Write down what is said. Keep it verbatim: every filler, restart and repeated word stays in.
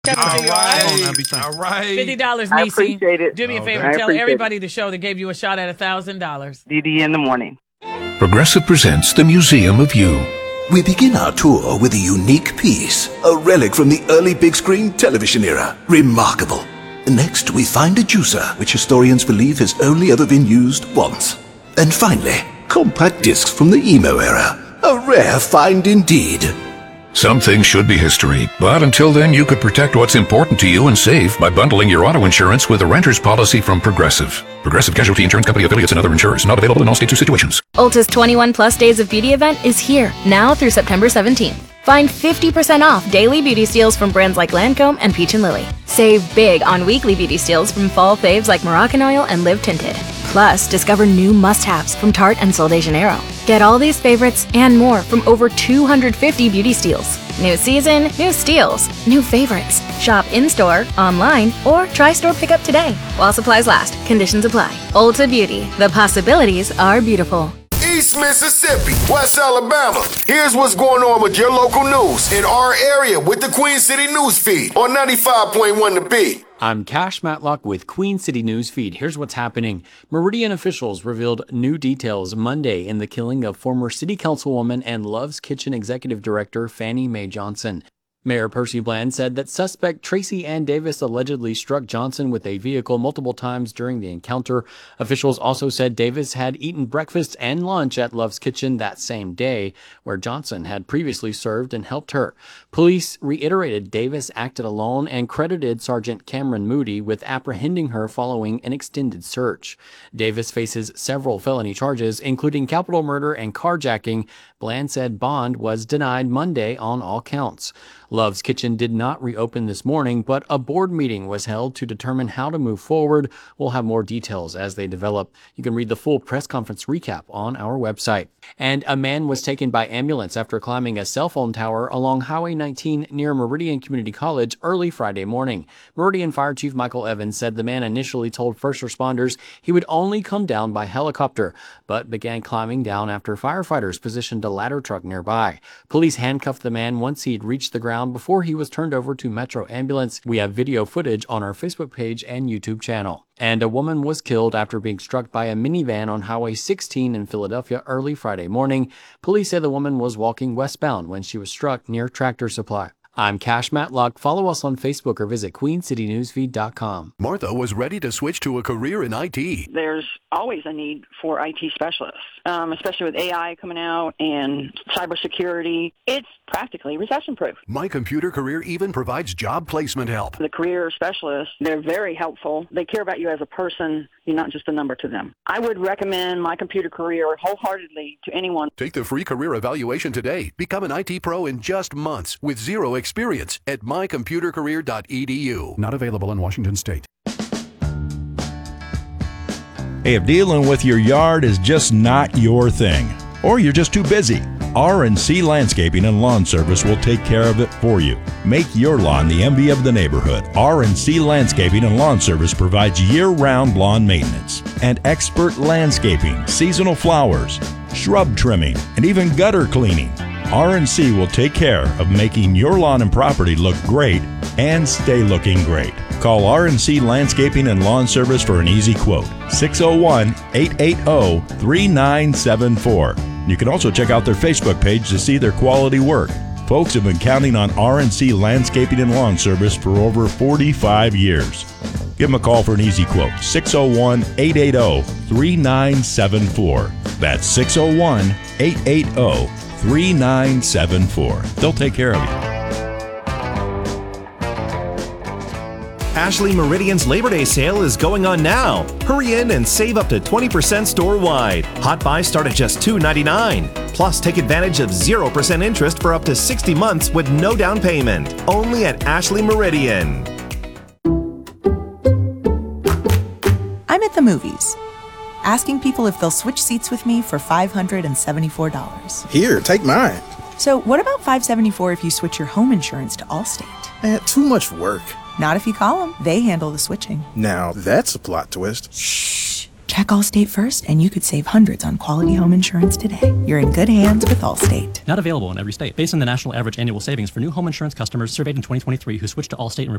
All right. All right. fifty dollars, I Niecy. appreciate it. Do me a Oh, favor. I Tell appreciate everybody the show that gave you a shot at one thousand dollars. D D in the morning. Progressive presents the Museum of You. We begin our tour with a unique piece, a relic from the early big screen television era. Remarkable. Next, we find a juicer, which historians believe has only ever been used once. And finally, compact discs from the emo era. A rare find indeed. Some things should be history, but until then you could protect what's important to you and save by bundling your auto insurance with a renter's policy from Progressive. Progressive Casualty Insurance Company affiliates and other insurers. Not available in all states or situations. Ulta's twenty-one plus Days of Beauty event is here, now through September seventeenth. Find fifty percent off daily beauty steals from brands like Lancome and Peach and Lily. Save big on weekly beauty steals from fall faves like Moroccan Oil and Live Tinted. Plus, discover new must-haves from Tarte and Sol de Janeiro. Get all these favorites and more from over two hundred fifty beauty steals. New season, new steals, new favorites. Shop in-store, online, or try store pickup today. While supplies last, conditions apply. Ulta Beauty. The possibilities are beautiful. East Mississippi, West Alabama. Here's what's going on with your local news in our area with the Queen City News Feed on ninety-five point one The Beat. I'm Cash Matlock with Queen City News Feed. Here's what's happening. Meridian officials revealed new details Monday in the killing of former City Councilwoman and Love's Kitchen Executive Director Fannie Mae Johnson. Mayor Percy Bland said that suspect Tracy Ann Davis allegedly struck Johnson with a vehicle multiple times during the encounter. Officials also said Davis had eaten breakfast and lunch at Love's Kitchen that same day, where Johnson had previously served and helped her. Police reiterated Davis acted alone and credited Sergeant Cameron Moody with apprehending her following an extended search. Davis faces several felony charges, including capital murder and carjacking. Bland said bond was denied Monday on all counts. Love's Kitchen did not reopen this morning, but a board meeting was held to determine how to move forward. We'll have more details as they develop. You can read the full press conference recap on our website. And a man was taken by ambulance after climbing a cell phone tower along Highway nineteen near Meridian Community College early Friday morning. Meridian Fire Chief Michael Evans said the man initially told first responders he would only come down by helicopter, but began climbing down after firefighters positioned a ladder truck nearby. Police handcuffed the man once he'd reached the ground before he was turned over to Metro Ambulance. We have video footage on our Facebook page and YouTube channel. And a woman was killed after being struck by a minivan on Highway sixteen in Philadelphia early Friday morning. Police say the woman was walking westbound when she was struck near Tractor Supply. I'm Cash Matlock. Follow us on Facebook or visit queen city news feed dot com. Martha was ready to switch to a career in I T. There's always a need for I T specialists, um, especially with A I coming out and cybersecurity. It's practically recession-proof. My Computer Career even provides job placement help. The career specialists, they're very helpful. They care about you as a person. You're not just a number to them. I would recommend My Computer Career wholeheartedly to anyone. Take the free career evaluation today. Become an I T pro in just months with zero experience at my computer career dot e d u. Not available in Washington State. Hey, if dealing with your yard is just not your thing, or you're just too busy, R and C Landscaping and Lawn Service will take care of it for you. Make your lawn the envy of the neighborhood. R and C Landscaping and Lawn Service provides year-round lawn maintenance and expert landscaping, seasonal flowers, shrub trimming, and even gutter cleaning. R and C will take care of making your lawn and property look great and stay looking great. Call R and C Landscaping and Lawn Service for an easy quote. six oh one, eight eight oh, three nine seven four. You can also check out their Facebook page to see their quality work. Folks have been counting on R and C Landscaping and Lawn Service for over forty-five years. Give them a call for an easy quote. six oh one, eight eight oh, three nine seven four. That's six oh one, eight eight oh, three nine seven four. They'll take care of you. Ashley Meridian's Labor Day sale is going on now. Hurry in and save up to twenty percent store-wide. Hot buys start at just two ninety-nine. Plus, take advantage of zero percent interest for up to sixty months with no down payment. Only at Ashley Meridian. I'm at the movies, asking people if they'll switch seats with me for five hundred seventy-four dollars. Here, take mine. So what about five hundred seventy-four dollars if you switch your home insurance to Allstate? Man, too much work. Not if you call them. They handle the switching. Now, that's a plot twist. Shh. Check Allstate first, and you could save hundreds on quality home insurance today. You're in good hands with Allstate. Not available in every state. Based on the national average annual savings for new home insurance customers surveyed in twenty twenty-three who switched to Allstate and